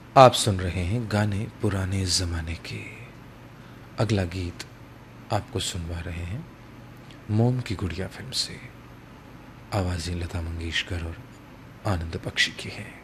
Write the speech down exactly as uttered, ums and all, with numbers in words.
आप सुन रहे हैं गाने पुराने ज़माने के। अगला गीत आपको सुनवा रहे हैं मोम की गुड़िया फिल्म से। आवाज़ें लता मंगेशकर और आनंद बख्शी की हैं।